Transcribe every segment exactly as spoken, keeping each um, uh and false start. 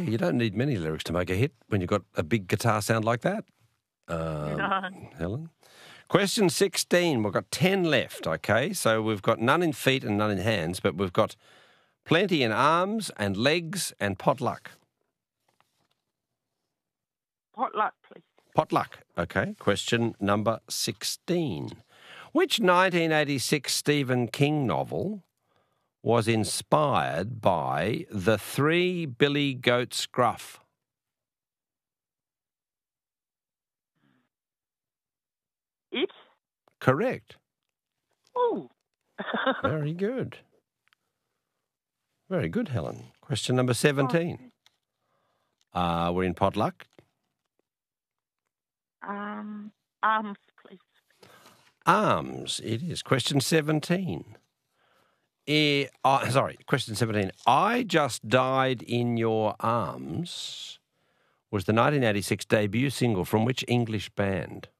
you don't need many lyrics to make a hit when you've got a big guitar sound like that. Um, No. Helen. Question sixteen. We've got ten left, okay? So we've got none in feet and none in hands, but we've got plenty in arms and legs and potluck. Potluck, please. Potluck, okay. Question number sixteen. Which nineteen eighty-six Stephen King novel was inspired by The Three Billy Goats Gruff? It? Correct. Oh. Very good. Very good, Helen. Question number seventeen. Uh, we're in potluck. um, arms, please. Arms, it is. Question seventeen. Eh, oh, sorry, question seventeen. I Just Died in Your Arms was the nineteen eighty-six debut single from which English band?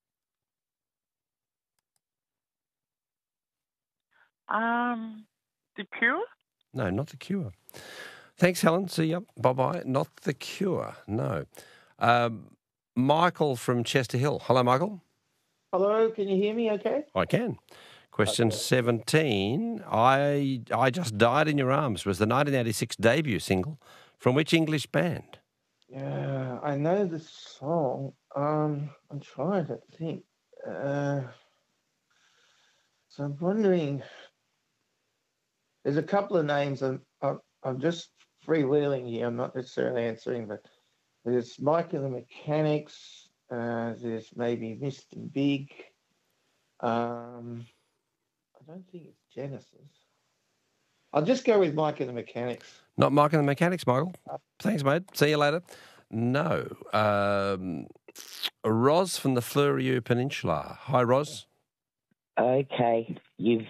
Um, The Cure? No, not The Cure. Thanks, Helen. See you. Bye-bye. Not The Cure. No. Um, Michael from Chester Hill. Hello, Michael. Hello, can you hear me okay? I can. Question seventeen. I I Just Died in Your Arms was the nineteen eighty-six debut single from which English band? Yeah, I know the song. Um, I'm trying to think. Uh, so I'm wondering. There's a couple of names. I'm I'm, I'm just freewheeling here. I'm not necessarily answering, but there's Mike and the Mechanics. Uh, there's maybe Mister Big. Um, I don't think it's Genesis. I'll just go with Mike and the Mechanics. Not Mike and the Mechanics, Michael. Thanks, mate. See you later. No. Um, Roz from the Fleurieu Peninsula. Hi, Roz. Okay, you've.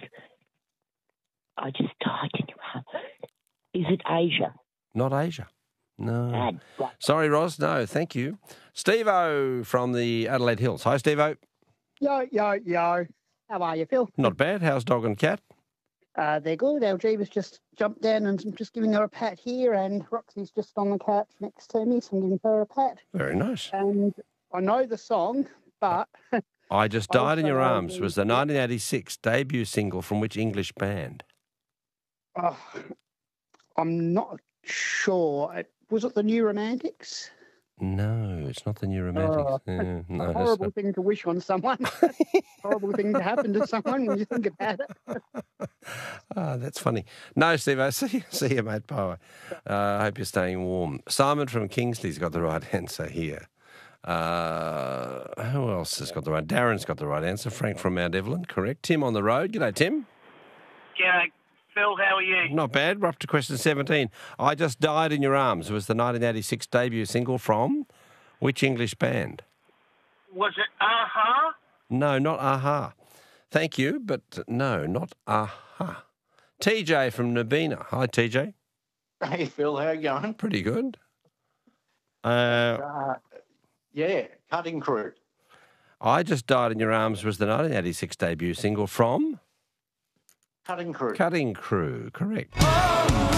I just died in your heart. Is it Asia? Not Asia. No. Bad. Right. Sorry, Roz. No, thank you. Steve-O from the Adelaide Hills. Hi, Steve-O. Yo, yo, yo. How are you, Phil? Not bad. How's dog and cat? Uh, they're good. L G was just jumped down and I'm just giving her a pat here, and Roxy's just on the couch next to me, so I'm giving her a pat. Very nice. And I know the song, but... I Just Died in Also, Your I Arms do- was the nineteen eighty-six debut single from which English band? oh, I'm not sure. Was it the New Romantics? No, it's not the New Romantics. Oh, Yeah, no, a that's horrible not- thing to wish on someone. Horrible thing to happen to someone when you think about it. Ah, that's funny. No, Steve, I see you, see you, mate. Bye. Uh, I hope you're staying warm. Simon from Kingsley's got the right answer here. Uh, who else has got the right? Darren's got the right answer. Frank from Mount Evelyn, correct. Tim on the road. G'day, Tim. G'day, Phil. How are you? Not bad. We're up to question seventeen. I Just Died in Your Arms was the nineteen eighty-six debut single from which English band? Was it Aha? No, not Aha. Thank you, but no, not Aha. T J from Nabina. Hi, T J. Hey, Phil, how you going? Pretty good. Uh, Uh, yeah, Cutting Crew. I Just Died in Your Arms was the nineteen eighty-six debut single from Cutting Crew. Cutting Crew. Correct.